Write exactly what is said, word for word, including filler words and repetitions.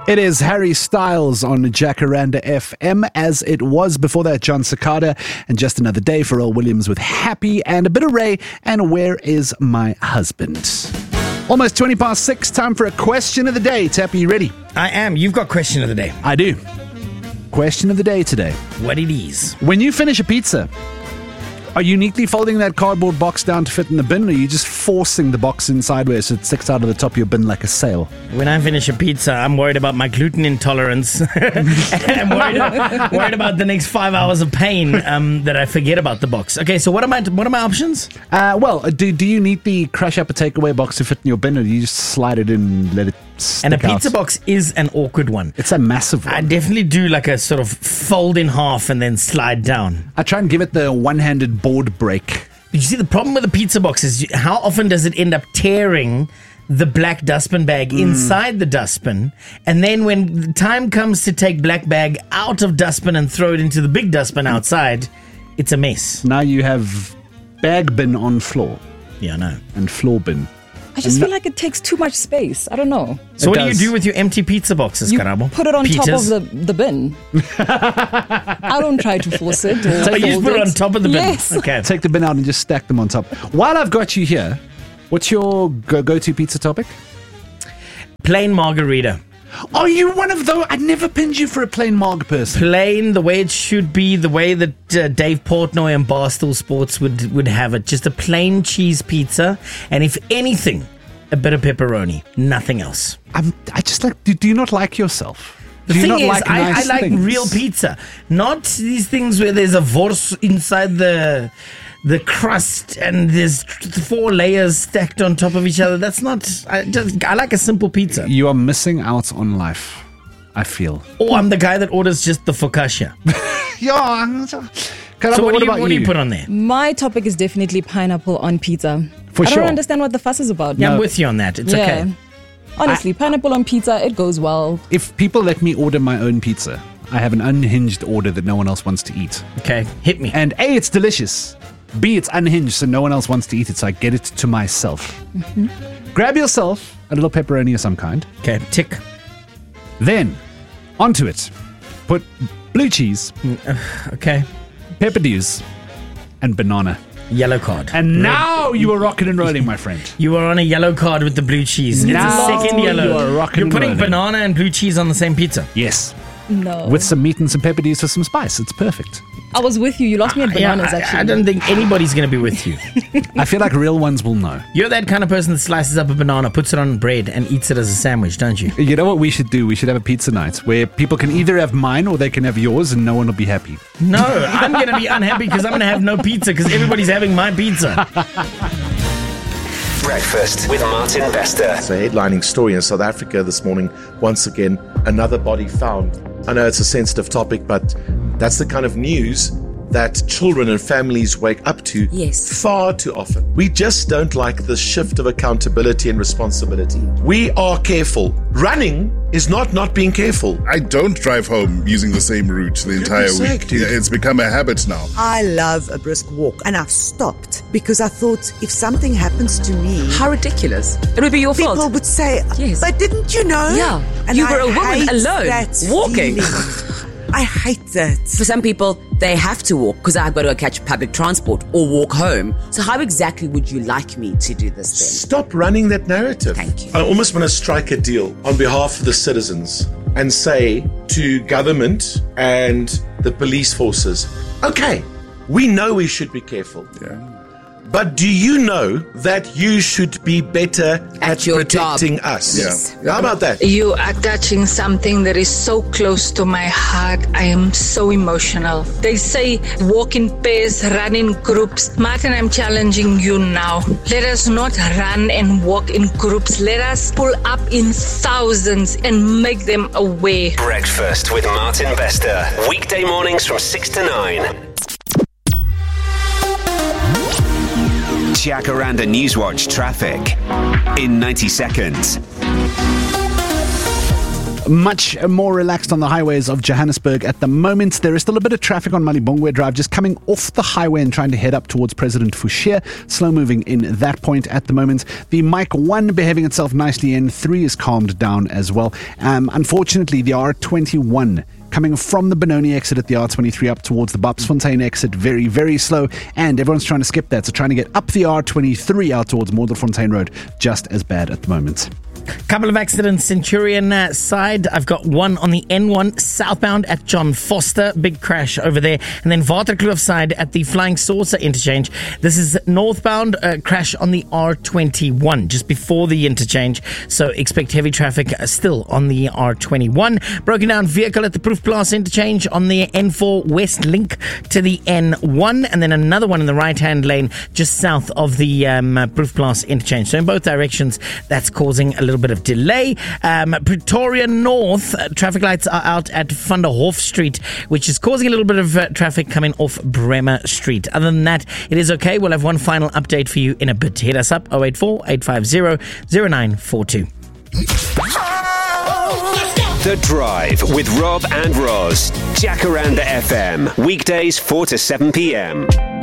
It is Harry Styles on Jacaranda F M, as it was before that John Cicada, and Just Another Day for Earl Williams with Happy, and a bit of Ray and Where Is My Husband. Almost twenty past six, time for a question of the day. Tappy, you ready? I am. You've got question of the day. I do. Question of the day today. What it is. When you finish a pizza, are you neatly folding that cardboard box down to fit in the bin, or are you just forcing the box in sideways so it sticks out of the top of your bin like a sail? When I finish a pizza, I'm worried about my gluten intolerance. I'm worried, worried about the next five hours of pain um, that I forget about the box. Okay, so what are my what are my options? Uh, well, do do you neatly crush up a takeaway box to fit in your bin, or do you just slide it in and let it stick And a pizza out? box is an awkward one. It's a massive one. I definitely do like a sort of fold in half and then slide down. I try and give it the one-handed board break. But you see, the problem with the pizza box is you- how often does it end up tearing the black dustbin bag Mm. inside the dustbin, and then when the time comes to take black bag out of dustbin and throw it into the big dustbin outside, it's a mess. Now you have bag bin on floor Yeah, I know. and floor bin. I just feel like it takes too much space. I don't know. So It what does. do you do with your empty pizza boxes, You Karabo? put it on top Peters? of the, the bin. I don't try to force it. Or Oh, you just fold put it on top of the bin. Yes. Okay. Take the bin out and just stack them on top. While I've got you here, what's your go- go-to pizza topic? Plain margarita. Are you one of those? I never pinned you for a plain marg person. Plain, the way it should be, the way that uh, Dave Portnoy and Barstool Sports would, would have it. Just a plain cheese pizza, and if anything, a bit of pepperoni. Nothing else. I'm, I just like. Do, do you not like yourself? The do you thing not is, like I, I nice like things? real pizza, not these things where there's a wors inside the the crust and there's four layers stacked on top of each other. That's not. I just I like a simple pizza. You are missing out on life, I feel. Or I'm the guy that orders just the focaccia. Yeah. So what, do you, about what do you put on there? My topic is definitely pineapple on pizza. For I sure. don't understand what the fuss is about. Yeah, No. I'm with you on that. It's Yeah. okay. Honestly, pineapple on pizza, it goes well. If people let me order my own pizza, I have an unhinged order that no one else wants to eat. Okay, hit me. And A, it's delicious. B, it's unhinged, so no one else wants to eat it, so I get it to myself. Mm-hmm. Grab yourself a little pepperoni of some kind. Okay, tick. Then, onto it, put blue cheese, Okay, pepper dews, and banana. yellow card. And now you are rocking and rolling, my friend. You are on a yellow card with the blue cheese. Now it's a second yellow. you are rocking You're and putting rolling. banana and blue cheese on the same pizza. Yes. No. With some meat and some pepper dews for some spice. It's perfect. I was with you. You lost me at Yeah, bananas, I, actually. I don't think anybody's going to be with you. I feel like real ones will know. You're that kind of person that slices up a banana, puts it on bread, and eats it as a sandwich, don't you? You know what we should do? We should have a pizza night where people can either have mine or they can have yours and no one will be happy. No, I'm going to be unhappy because I'm going to have no pizza because everybody's having my pizza. Breakfast with Martin Bester. It's a headlining story in South Africa this morning. Once again, another body found. I know it's a sensitive topic, but that's the kind of news that children and families wake up to Yes. far too often. We just don't like the shift of accountability and responsibility. We are careful. Running is not not being careful. I don't drive home using the same route the entire sake, week. dude. Yeah, it's become a habit now. I love a brisk walk, and I've stopped because I thought if something happens to me, How ridiculous. It would be your people fault. would say, Yes. but didn't you know? Yeah. And You I were a woman hate alone, that walking. feeling. I hate that. For some people, they have to walk because I've got to go catch public transport or walk home. So how exactly would you like me to do this then? Stop running that narrative. Thank you. I almost want to strike a deal on behalf of the citizens and say to government and the police forces, okay, we know we should be careful. Yeah. But do you know that you should be better at, At your protecting job. us? Yes. How about that? You are touching something that is so close to my heart. I am so emotional. They say walk in pairs, run in groups. Martin, I'm challenging you now. Let us not run and walk in groups. Let us pull up in thousands and make them aware. Breakfast with Martin Bester. Weekday mornings from six to nine. Jacaranda Newswatch traffic in ninety seconds. Much more relaxed on the highways of Johannesburg at the moment. There is still a bit of traffic on Malibongwe Drive, just coming off the highway and trying to head up towards President Fouchier. Slow moving in that point at the moment. The Mike one behaving itself nicely in. three is calmed down as well. Um, unfortunately, the R twenty-one coming from the Benoni exit at the R twenty-three up towards the Bapsfontein exit, very, very slow. And everyone's trying to skip that. So trying to get up the R twenty-three out towards Mordelfontein Road, just as bad at the moment. Couple of accidents, Centurion uh, side. I've got one on the N one southbound at John Foster. Big crash over there. And then Waterkloof side at the Flying Saucer interchange. This is northbound uh, crash on the R twenty-one just before the interchange. So expect heavy traffic uh, still on the R twenty-one. Broken down vehicle at the Proefplaas interchange on the N four West link to the N one. And then another one in the right-hand lane just south of the um, uh, Proefplaas interchange. So in both directions, that's causing a little bit of delay. Um, Pretoria North, uh, traffic lights are out at Van der Hof Street, which is causing a little bit of uh, traffic coming off Bremer Street. Other than that, it is okay. We'll have one final update for you in a bit. Hit us up oh eight four, eight five zero, zero nine four two. The Drive with Rob and Roz. Jacaranda F M. Weekdays four to seven p.m.